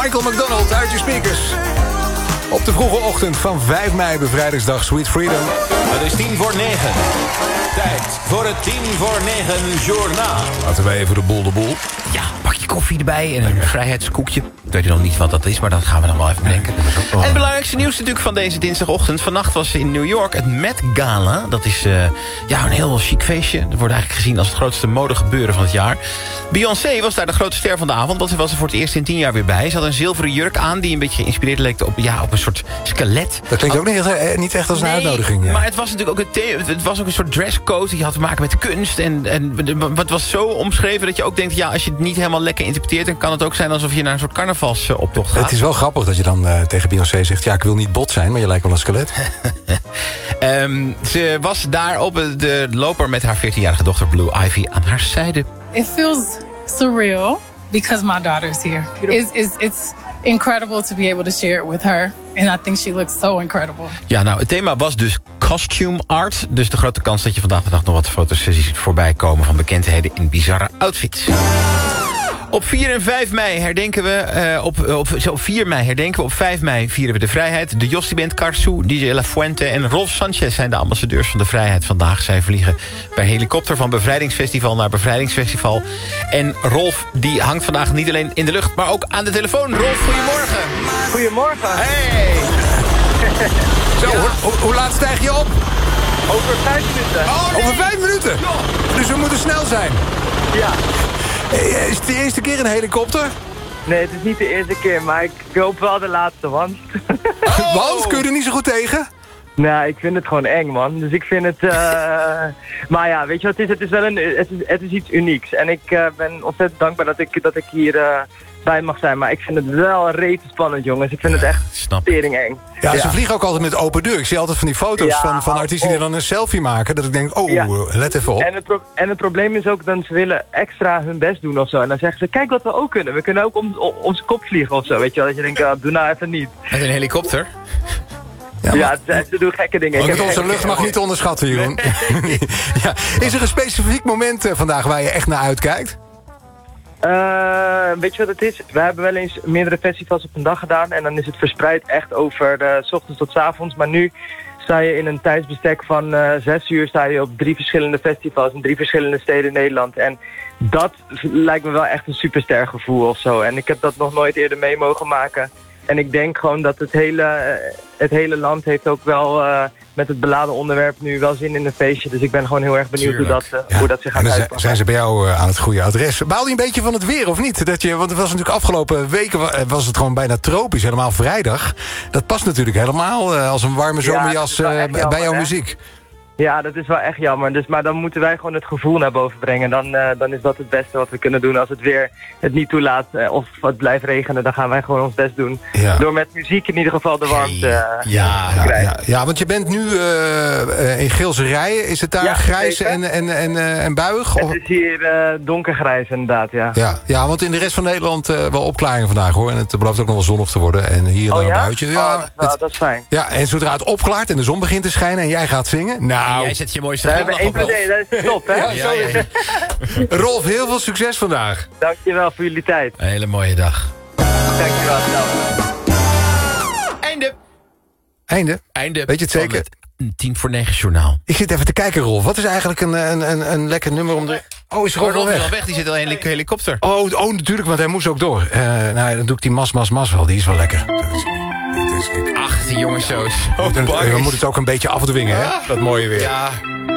Michael McDonald uit je speakers. Op de vroege ochtend van 5 mei, bevrijdingsdag, Sweet Freedom. Het is 9:10. Tijd voor het 9:10 journaal. Laten we even de boel. Ja, pak je koffie erbij en een vrijheidskoekje. Ik weet nog niet wat dat is, maar dat gaan we dan wel even bedenken. En het belangrijkste nieuws natuurlijk van deze dinsdagochtend. Vannacht was in New York het Met Gala. Dat is een heel chic feestje. Dat wordt eigenlijk gezien als het grootste modegebeuren van het jaar. Beyoncé was daar de grote ster van de avond, want ze was er voor het eerst in 10 jaar weer bij. Ze had een zilveren jurk aan die een beetje geïnspireerd leek op een soort skelet. Dat klinkt ook niet echt als een uitnodiging. Ja. Maar het was natuurlijk ook het was ook een soort dresscode. Die had te maken met de kunst. En het was zo omschreven dat je ook denkt, ja, als je het niet helemaal lekker interpreteert, dan kan het ook zijn alsof je naar een soort carnavalsoptocht gaat. Het is wel grappig dat je dan tegen Beyoncé zegt, ja, ik wil niet bot zijn, maar je lijkt wel een skelet. Ze was daar op de loper met haar 14-jarige dochter Blue Ivy aan haar zijde. It feels surreal because my daughter's here. It's incredible to be able to share it with her. And I think she looks so incredible. Ja, nou, het thema was dus costume art. Dus de grote kans dat je vandaag de dag nog wat fotosessies ziet voorbij komen van bekendheden in bizarre outfits. Op 4 en 5 mei herdenken we, op 4 mei herdenken we, op 5 mei vieren we de vrijheid. De Jostie-band Karsu, DJ La Fuente en Rolf Sanchez zijn de ambassadeurs van de vrijheid vandaag. Zij vliegen per helikopter van bevrijdingsfestival naar bevrijdingsfestival. En Rolf die hangt vandaag niet alleen in de lucht, maar ook aan de telefoon. Rolf, goedemorgen. Goedemorgen. Hey. Zo, hoe laat stijg je op? Over 5 minuten. Oh, nee. Over 5 minuten? Dus we moeten snel zijn. Ja. Is het de eerste keer een helikopter? Nee, het is niet de eerste keer, maar ik hoop wel de laatste, want... Want? Kun je er niet zo goed tegen? Nou, ik vind het gewoon eng, man. Dus ik vind het... Maar ja, weet je wat het is? Het is wel het is iets unieks. En ik ben ontzettend dankbaar dat ik hier bij mag zijn. Maar ik vind het wel rete spannend, jongens. Ik vind het echt tering eng. Ja, ze vliegen ook altijd met open deur. Ik zie altijd van die foto's van artiesten die dan een selfie maken. Dat ik denk, let even op. En het probleem is ook dat ze willen extra hun best doen of zo. En dan zeggen ze, kijk wat we ook kunnen. We kunnen ook om onze kop vliegen of zo. Weet je wel, dat je denkt, doe nou even niet. Met een helikopter? Ja, ze doen gekke dingen. Met onze lucht mag niet onderschatten, Jeroen. Ja. Is er een specifiek moment vandaag waar je echt naar uitkijkt? Weet je wat het is? We hebben wel eens meerdere festivals op een dag gedaan. En dan is het verspreid echt over de 's ochtends tot 's avonds. Maar nu sta je in een tijdsbestek van 6 uur sta je op 3 verschillende festivals in 3 verschillende steden in Nederland. En dat lijkt me wel echt een superster gevoel of zo. En ik heb dat nog nooit eerder mee mogen maken. En ik denk gewoon dat het hele land heeft ook wel met het beladen onderwerp nu wel zin in een feestje. Dus ik ben gewoon heel erg benieuwd hoe dat zich gaat uitpakken. Zijn ze bij jou aan het goede adres? Baal je een beetje van het weer of niet? Want het was natuurlijk afgelopen weken was het gewoon bijna tropisch. Helemaal vrijdag. Dat past natuurlijk helemaal als een warme zomerjas bij jouw muziek. Ja, dat is wel echt jammer. Dus, maar dan moeten wij gewoon het gevoel naar boven brengen. Dan is dat het beste wat we kunnen doen. Als het weer het niet toelaat of het blijft regenen, dan gaan wij gewoon ons best doen. Ja. Door met muziek in ieder geval de warmte te krijgen. Ja, want je bent nu in Geelse Rijen. Is het daar grijs en buig? Het is hier donkergrijs inderdaad, ja. Ja, want in de rest van Nederland wel opklaringen vandaag, hoor. En het belooft ook nog wel zonnig te worden. En hier een buitje. Ja, dat is fijn. Ja, en zodra het opklaart en de zon begint te schijnen en jij gaat zingen... Nou, jij zet je mooiste glimlach op, Rolf. Dat is top, hè? Ja. Rolf, heel veel succes vandaag. Dankjewel voor jullie tijd. Een hele mooie dag. Dankjewel. Einde? Weet je het zeker? Een 8:50 journaal. Ik zit even te kijken, Rolf. Wat is eigenlijk een lekker nummer om de... Oh, is Rolf al weg? Is al weg? Die zit al in een helikopter. Oh, natuurlijk, want hij moest ook door. Nou, dan doe ik die mas wel. Die is wel lekker. Ach, die jongens zo we moeten het ook een beetje afdwingen, hè? Dat mooie weer. Ja.